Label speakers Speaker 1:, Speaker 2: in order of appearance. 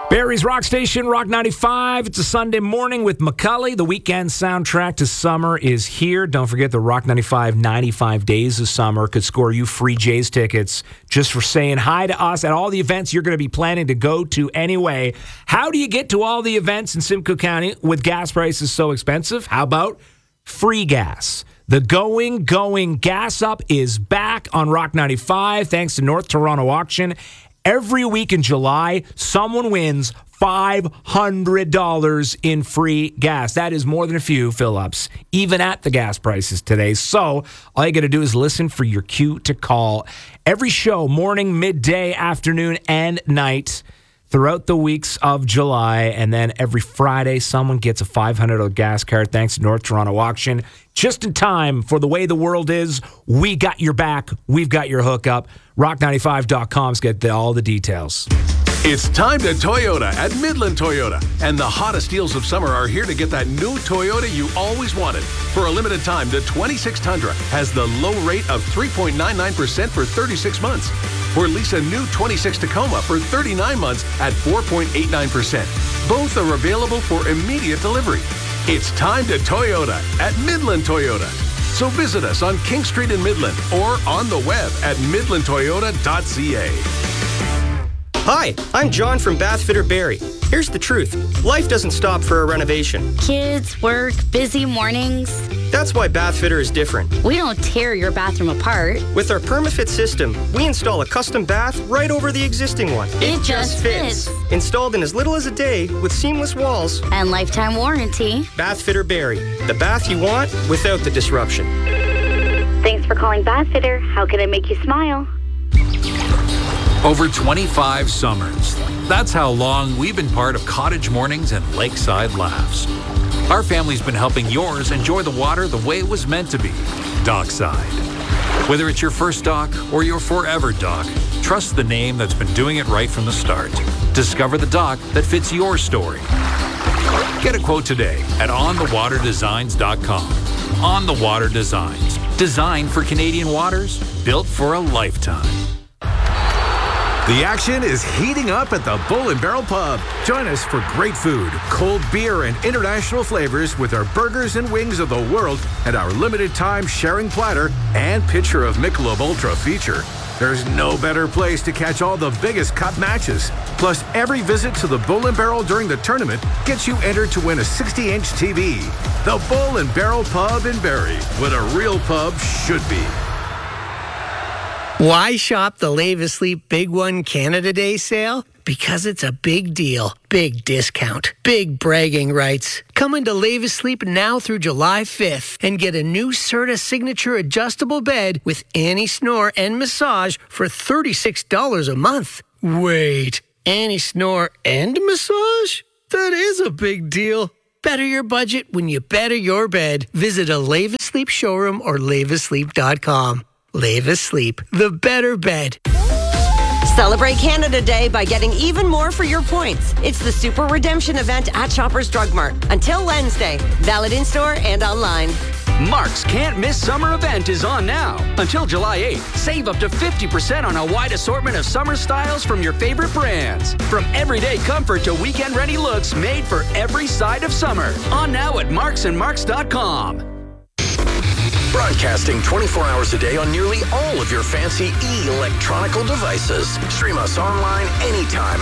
Speaker 1: Barrie's Rock Station, Rock 95. It's a Sunday morning with McCully. The weekend soundtrack to summer is here. Don't forget the Rock 95 95 Days of Summer could score you free Jays tickets just for saying hi to us at all the events you're going to be planning to go to anyway. How do you get to all the events in Simcoe County with gas prices so expensive? How about free gas? The Going Gas Up is back on Rock 95 thanks to North Toronto Auction. Every week in July, someone wins $500 in free gas. That is more than a few fill-ups, even at the gas prices today. So all you got to do is listen for your cue to call. Every show, morning, midday, afternoon, and night throughout the weeks of July. And then every Friday, someone gets a $500 gas card thanks to North Toronto Auction. Just in time for the way the world is, we got your back. We've got your hookup. Rock95.com's got all the details.
Speaker 2: It's time to Toyota at Midland Toyota. And the hottest deals of summer are here to get that new Toyota you always wanted. For a limited time, the 26 Tundra has the low rate of 3.99% for 36 months. Or lease a new 26 Tacoma for 39 months at 4.89%. Both are available for immediate delivery. It's time to Toyota at Midland Toyota. So visit us on King Street in Midland or on the web at midlandtoyota.ca.
Speaker 3: Hi, I'm John from Bathfitter Barrie. Here's the truth. Life doesn't stop for a renovation.
Speaker 4: Kids, work, busy mornings.
Speaker 3: That's why Bathfitter is different.
Speaker 4: We don't tear your bathroom apart.
Speaker 3: With our PermaFit system, we install a custom bath right over the existing one.
Speaker 4: It just fits.
Speaker 3: Installed in as little as a day with seamless walls.
Speaker 4: And lifetime warranty.
Speaker 3: Bathfitter Barrie. The bath you want without the disruption.
Speaker 4: Thanks for calling Bathfitter. How can I make you smile?
Speaker 5: Over 25 summers. That's how long we've been part of Cottage Mornings and Lakeside Laughs. Our family's been helping yours enjoy the water the way it was meant to be, dockside. Whether it's your first dock or your forever dock, trust the name that's been doing it right from the start. Discover the dock that fits your story. Get a quote today at onthewaterdesigns.com. On the Water Designs. Designed for Canadian waters, built for a lifetime.
Speaker 2: The action is heating up at the Bull and Barrel Pub. Join us for great food, cold beer, and international flavors with our burgers and wings of the world and our limited time sharing platter and pitcher of Michelob Ultra feature. There's no better place to catch all the biggest cup matches. Plus, every visit to the Bull and Barrel during the tournament gets you entered to win a 60-inch TV. The Bull and Barrel Pub in Barrie, what a real pub should be.
Speaker 6: Why shop the Lave Asleep Big One Canada Day sale? Because it's a big deal, big discount, big bragging rights. Come into Lave Asleep now through July 5th and get a new Serta Signature adjustable bed with anti-snore and massage for $36 a month. Wait, anti-snore and massage? That is a big deal. Better your budget when you better your bed. Visit a Lave Asleep showroom or laveasleep.com. Lave Asleep, the better bed.
Speaker 7: Celebrate Canada Day by getting even more for your points. It's the Super Redemption event at Shoppers Drug Mart. Until Wednesday. Valid in-store and online.
Speaker 8: Mark's Can't Miss Summer event is on now. Until July 8th, save up to 50% on a wide assortment of summer styles from your favorite brands. From everyday comfort to weekend-ready looks made for every side of summer. On now at marksandmarks.com.
Speaker 9: Broadcasting 24 hours a day on nearly all of your fancy electronical devices. Stream us online anytime